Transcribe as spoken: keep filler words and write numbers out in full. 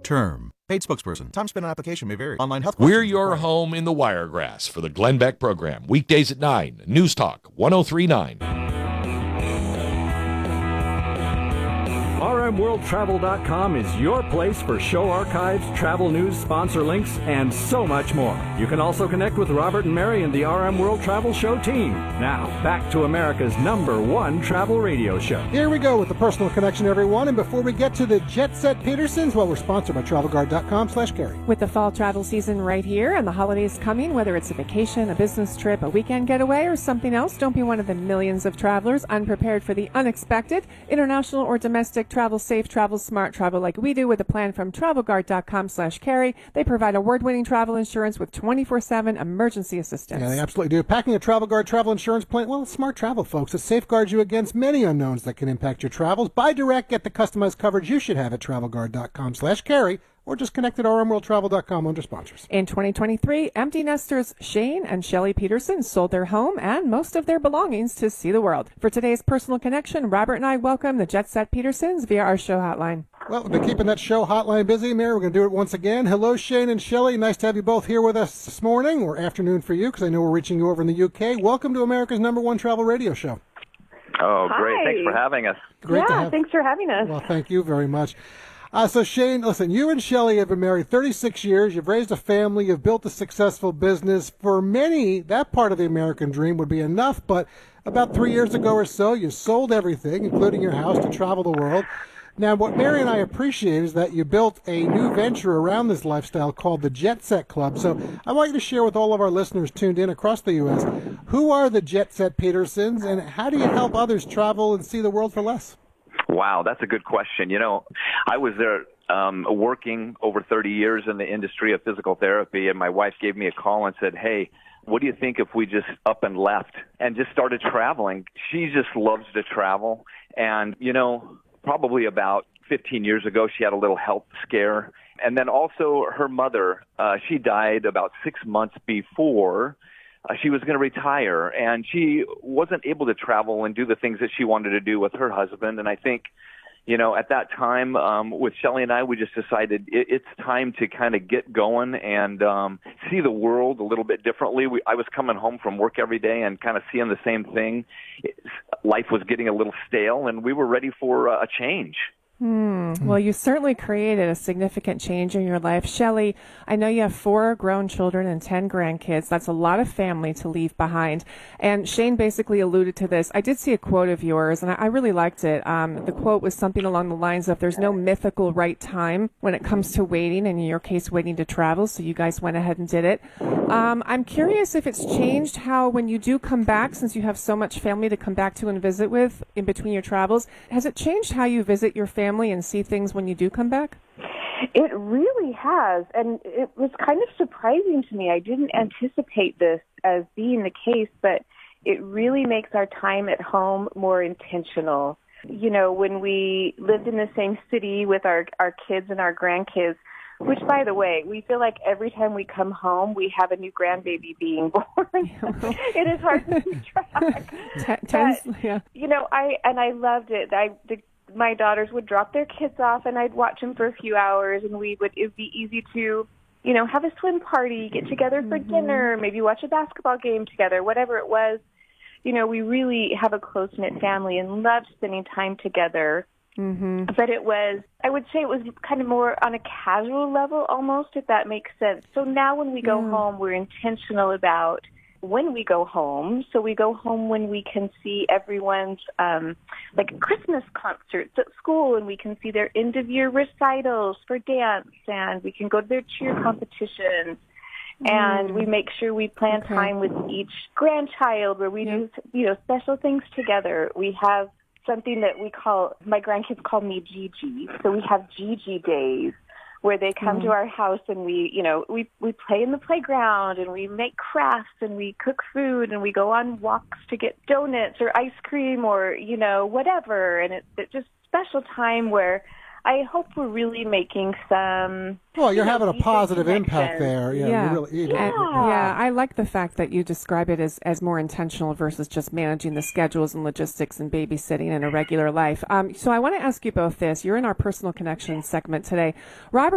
term. Paid spokesperson. Time spent on application may vary. Online health We're questions your required. home in the Wiregrass for the Glenn Beck program. Weekdays at nine. News Talk one oh three point nine. R M World Travel dot com is your place for show archives, travel news, sponsor links, and so much more. You can also connect with Robert and Mary and the R M World Travel Show team. Now, back to America's number one travel radio show. Here we go with the personal connection, everyone. And before we get to the Jet Set Petersons, well, we're sponsored by travel guard dot com slash Carrie. With the fall travel season right here and the holidays coming, whether it's a vacation, a business trip, a weekend getaway, or something else, don't be one of the millions of travelers unprepared for the unexpected. International or domestic, travel safe, travel smart, travel like we do with a plan from travel guard dot com slash Carrie. They provide award-winning travel insurance with twenty-four seven emergency assistance. Yeah, they absolutely do. Packing a Travel Guard travel insurance plan, well, it's smart travel, folks. It safeguards you against many unknowns that can impact your travels. Buy direct, get the customized coverage you should have at travel guard dot com slash Carrie, or just connect at R M World Travel dot com under sponsors. In twenty twenty-three, empty nesters Shane and Shelley Peterson sold their home and most of their belongings to see the world. For today's personal connection, Robert and I welcome the Jet Set Petersons via our show hotline. Well, we've been keeping that show hotline busy, Mary. We're going to do it once again. Hello, Shane and Shelley. Nice to have you both here with us this morning, or afternoon for you, because I know we're reaching you over in the U K. Welcome to America's number one travel radio show. Oh, great. Hi. Thanks for having us. Great to yeah, have. thanks for having us. Well, thank you very much. Uh, so, Shane, listen, you and Shelley have been married thirty-six years. You've raised a family. You've built a successful business. For many, that part of the American dream would be enough. But about three years ago or so, you sold everything, including your house, to travel the world. Now, what Mary and I appreciate is that you built a new venture around this lifestyle called the Jet Set Club. So I want you to share with all of our listeners tuned in across the U S, who are the Jet Set Petersons, and how do you help others travel and see the world for less? Wow, that's a good question. You know, I was there um, working over thirty years in the industry of physical therapy, and my wife gave me a call and said, hey, what do you think if we just up and left and just started traveling? She just loves to travel. And, you know, probably about fifteen years ago, she had a little health scare. And then also her mother, uh, she died about six months before uh, she was going to retire. And she wasn't able to travel and do the things that she wanted to do with her husband. And I think, you know, at that time, um, with Shelley and I, we just decided it, it's time to kind of get going and um, see the world a little bit differently. We, I was coming home from work every day and kind of seeing the same thing. It, life was getting a little stale, and we were ready for uh, a change. Hmm. Well, you certainly created a significant change in your life. Shelley, I know you have four grown children and ten grandkids. That's a lot of family to leave behind. And Shane basically alluded to this. I did see a quote of yours, and I, I really liked it. Um, the quote was something along the lines of, there's no mythical right time when it comes to waiting, and in your case, waiting to travel, so you guys went ahead and did it. Um, I'm curious if it's changed how, when you do come back, since you have so much family to come back to and visit with in between your travels, has it changed how you visit your family and see things when you do come back? It really has, and it was kind of surprising to me. I didn't anticipate this as being the case, but it really makes our time at home more intentional. You know, when we lived in the same city with our, our kids and our grandkids, which, by the way, we feel like every time we come home, we have a new grandbaby being born. It is hard to keep track. Ten, ten, but, yeah. You know, I and I loved it. I the, my daughters would drop their kids off, and I'd watch them for a few hours, and we would. It would be easy to, you know, have a swim party, get together for mm-hmm. dinner, maybe watch a basketball game together, whatever it was. You know, we really have a close-knit family and love spending time together. Mm-hmm. But it was, I would say it was kind of more on a casual level almost, if that makes sense. So now when we go yeah. home, we're intentional about when we go home. So we go home when we can see everyone's, um, like Christmas concerts at school, and we can see their end-of-year recitals for dance, and we can go to their cheer competitions. Mm. And we make sure we plan okay. time with each grandchild where we yeah. do, you know, special things together. We have something that we call, my grandkids call me Gigi. So we have Gigi days where they come mm. to our house and we, you know, we, we play in the playground and we make crafts and we cook food and we go on walks to get donuts or ice cream or, you know, whatever. And it's, it's just special time where I hope we're really making some. Well, you're you know, having a positive impact there. Yeah, yeah. Really, you know, and, yeah. I like the fact that you describe it as, as more intentional versus just managing the schedules and logistics and babysitting in a regular life. Um, so I want to ask you both this. You're in our personal connection segment today. Robert